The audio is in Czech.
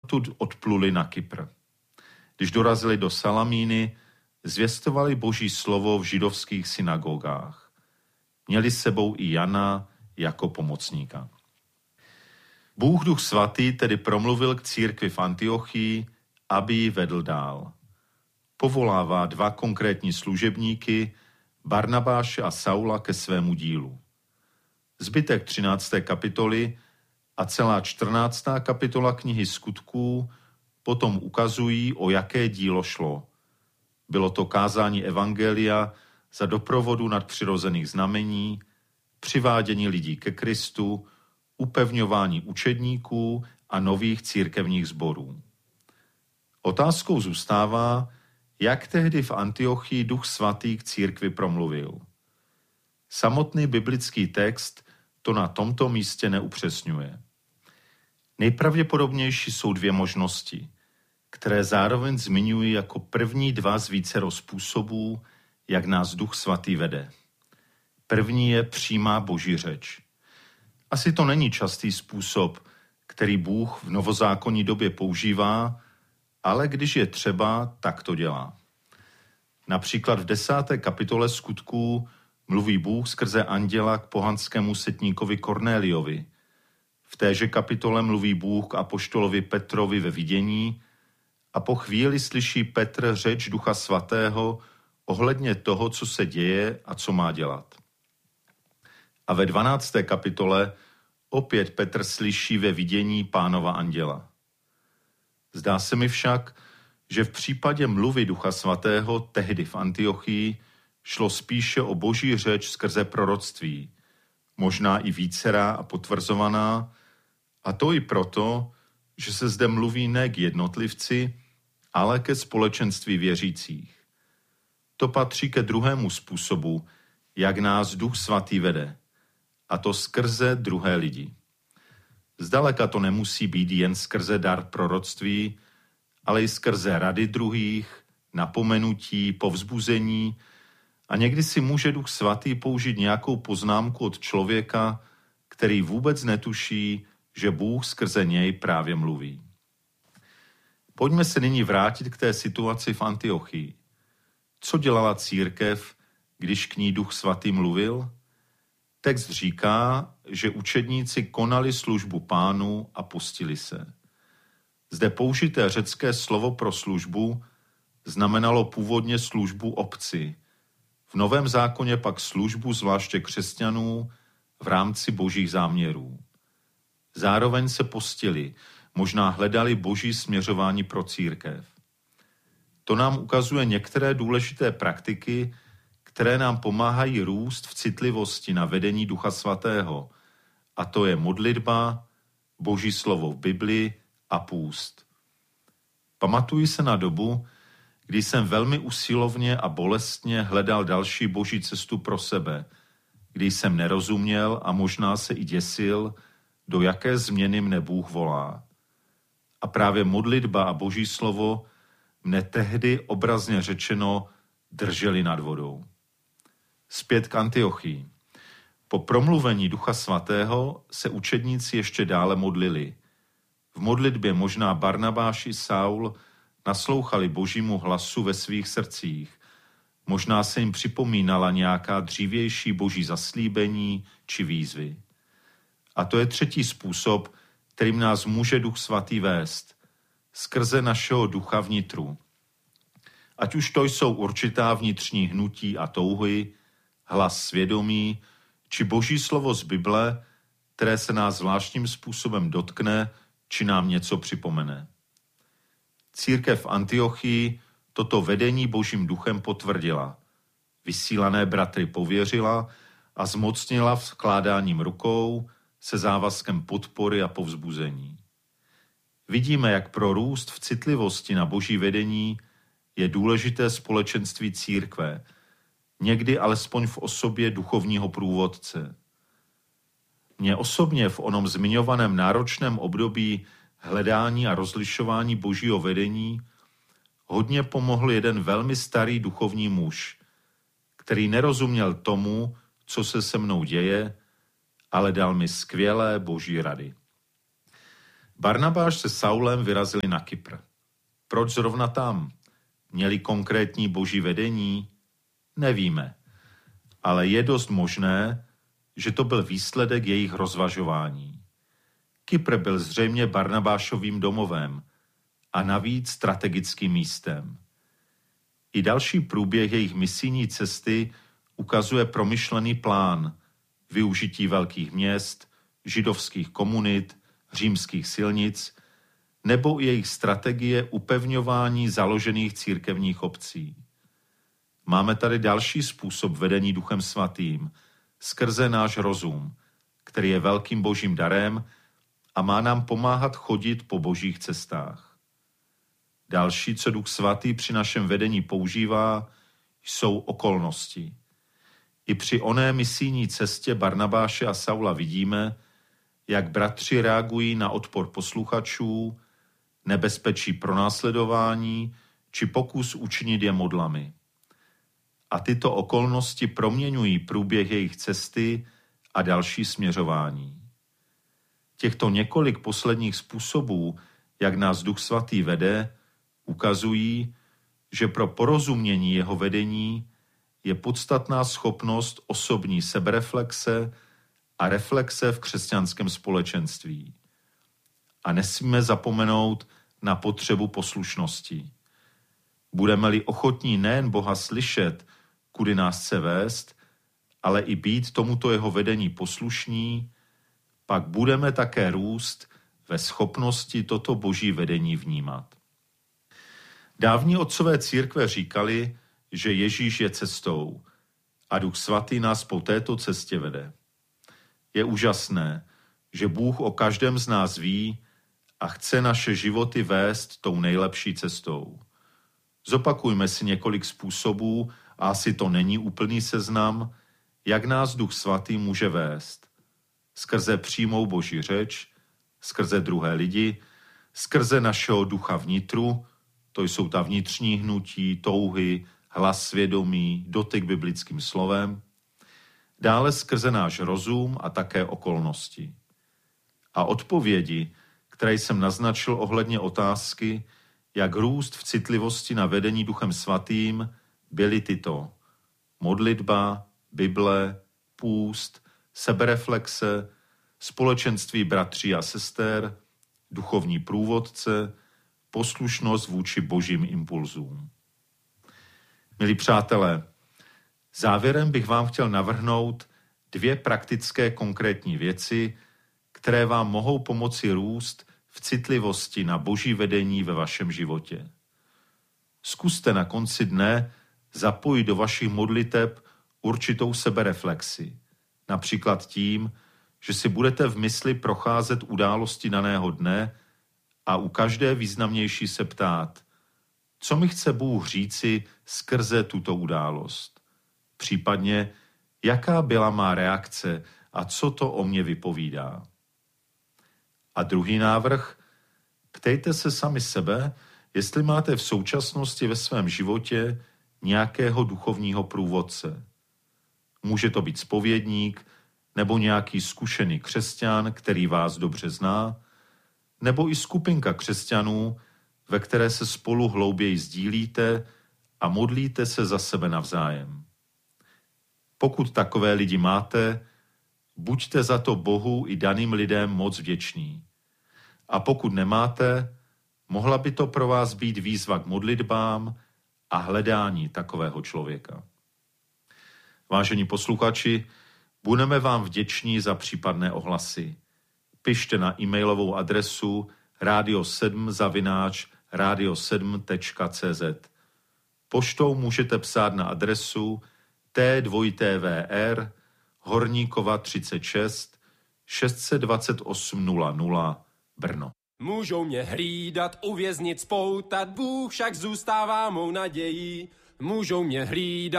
odtud odpluli na Kypr. Když dorazili do Salamíny, zvěstovali Boží slovo v židovských synagogách. Měli s sebou i Jana jako pomocníka. Bůh Duch Svatý tedy promluvil k církvi v Antiochii, aby ji vedl dál. Povolává 2 konkrétní služebníky, Barnabáše a Saula, ke svému dílu. Zbytek 13. kapitoly a celá 14. kapitola knihy Skutků potom ukazují, o jaké dílo šlo. Bylo to kázání evangelia za doprovodu nadpřirozených znamení, přivádění lidí ke Kristu, upevňování učedníků a nových církevních sborů. Otázkou zůstává, jak tehdy v Antiochii Duch Svatý k církvi promluvil. Samotný biblický text to na tomto místě neupřesňuje. Nejpravděpodobnější jsou 2 možnosti, které zároveň zmiňují jako první 2 z vícero způsobů, jak nás Duch Svatý vede. První je přímá Boží řeč. Asi to není častý způsob, který Bůh v novozákonní době používá, ale když je třeba, tak to dělá. Například v 10. kapitole Skutků mluví Bůh skrze anděla k pohanskému setníkovi Kornéliovi. V téže kapitole mluví Bůh k apoštolovi Petrovi ve vidění a po chvíli slyší Petr řeč Ducha Svatého ohledně toho, co se děje a co má dělat. A ve 12. kapitole opět Petr slyší ve vidění Pánova anděla. Zdá se mi však, že v případě mluvy Ducha Svatého tehdy v Antiochii šlo spíše o Boží řeč skrze proroctví, možná i vícerá a potvrzovaná, a to i proto, že se zde mluví ne k jednotlivci, ale ke společenství věřících. To patří ke druhému způsobu, jak nás Duch Svatý vede, a to skrze druhé lidi. Zdaleka to nemusí být jen skrze dar proroctví, ale i skrze rady druhých, napomenutí, povzbuzení, a někdy si může Duch Svatý použít nějakou poznámku od člověka, který vůbec netuší, že Bůh skrze něj právě mluví. Pojďme se nyní vrátit k té situaci v Antiochii. Co dělala církev, když k ní Duch Svatý mluvil? Text říká, že učedníci konali službu Pánu a postili se. Zde použité řecké slovo pro službu znamenalo původně službu obci, v Novém zákoně pak službu zvláště křesťanů v rámci božích záměrů. Zároveň se postili, možná hledali boží směřování pro církev. To nám ukazuje některé důležité praktiky, které nám pomáhají růst v citlivosti na vedení Ducha Svatého, a to je modlitba, Boží slovo v Biblii a půst. Pamatuji se na dobu, kdy jsem velmi usilovně a bolestně hledal další boží cestu pro sebe, kdy jsem nerozuměl a možná se i děsil, do jaké změny mne Bůh volá. A právě modlitba a Boží slovo mne tehdy obrazně řečeno drželi nad vodou. Zpět k Antiochii. Po promluvení Ducha Svatého se učedníci ještě dále modlili. V modlitbě možná Barnabáš i Saul naslouchali Božímu hlasu ve svých srdcích. Možná se jim připomínala nějaká dřívější boží zaslíbení či výzvy. A to je třetí způsob, kterým nás může Duch Svatý vést. Skrze našeho ducha vnitru. Ať už to jsou určitá vnitřní hnutí a touhy, hlas svědomí, či Boží slovo z Bible, které se nás zvláštním způsobem dotkne, či nám něco připomene. Církev v Antiochii toto vedení Božím duchem potvrdila. Vysílané bratry pověřila a zmocnila vkládáním rukou se závazkem podpory a povzbuzení. Vidíme, jak pro růst v citlivosti na Boží vedení je důležité společenství církve, někdy alespoň v osobě duchovního průvodce. Mně osobně v onom zmiňovaném náročném období hledání a rozlišování Božího vedení hodně pomohl jeden velmi starý duchovní muž, který nerozuměl tomu, co se se mnou děje, ale dal mi skvělé Boží rady. Barnabáš se Saulem vyrazili na Kypr. Proč zrovna tam? Měli konkrétní boží vedení? Nevíme, ale je dost možné, že to byl výsledek jejich rozvažování. Kypr byl zřejmě Barnabášovým domovem a navíc strategickým místem. I další průběh jejich misijní cesty ukazuje promyšlený plán využití velkých měst, židovských komunit, římských silnic nebo jejich strategie upevňování založených církevních obcí. Máme tady další způsob vedení Duchem Svatým, skrze náš rozum, který je velkým božím darem a má nám pomáhat chodit po božích cestách. Další, co Duch Svatý při našem vedení používá, jsou okolnosti. I při oné misijní cestě Barnabáše a Saula vidíme, jak bratři reagují na odpor posluchačů, nebezpečí pronásledování či pokus učinit je modlami. A tyto okolnosti proměňují průběh jejich cesty a další směřování. Těchto několik posledních způsobů, jak nás Duch Svatý vede, ukazují, že pro porozumění jeho vedení je podstatná schopnost osobní sebereflexe a reflexe v křesťanském společenství. A nesmíme zapomenout na potřebu poslušnosti. Budeme-li ochotní nejen Boha slyšet, kudy nás chce vést, ale i být tomuto jeho vedení poslušní, pak budeme také růst ve schopnosti toto boží vedení vnímat. Dávní otcové církve říkali, že Ježíš je cestou a Duch Svatý nás po této cestě vede. Je úžasné, že Bůh o každém z nás ví a chce naše životy vést tou nejlepší cestou. Zopakujme si několik způsobů, a asi to není úplný seznam, jak nás Duch Svatý může vést. Skrze přímou boží řeč, skrze druhé lidi, skrze našeho ducha vnitru, to jsou ta vnitřní hnutí, touhy, hlas svědomí, dotyk biblickým slovem, dále skrze náš rozum a také okolnosti. A odpovědi, které jsem naznačil ohledně otázky, jak růst v citlivosti na vedení Duchem Svatým, byly tyto: modlitba, Bible, půst, sebereflexe, společenství bratří a sester, duchovní průvodce, poslušnost vůči božím impulzům. Milí přátelé, závěrem bych vám chtěl navrhnout 2 praktické konkrétní věci, které vám mohou pomoci růst v citlivosti na boží vedení ve vašem životě. Zkuste na konci dne zapojit do vašich modliteb určitou sebereflexi, například tím, že si budete v mysli procházet události daného dne a u každé významnější se ptát, co mi chce Bůh říci skrze tuto událost. Případně, jaká byla má reakce a co to o mě vypovídá. A druhý návrh, ptejte se sami sebe, jestli máte v současnosti ve svém životě nějakého duchovního průvodce. Může to být zpovědník, nebo nějaký zkušený křesťan, který vás dobře zná, nebo i skupinka křesťanů, ve které se spolu hlouběji sdílíte a modlíte se za sebe navzájem. Pokud takové lidi máte, buďte za to Bohu i daným lidem moc vděční. A pokud nemáte, mohla by to pro vás být výzva k modlitbám a hledání takového člověka. Vážení posluchači, budeme vám vděční za případné ohlasy. Pište na e-mailovou adresu radio7@radio7.cz. Poštou můžete psát na adresu T2TVR Horníkova 36 628 00 Brno. Můžou mě hlídat, uvěznit, spoutat, Bůh však zůstává mou nadějí. Můžou mě hlídat,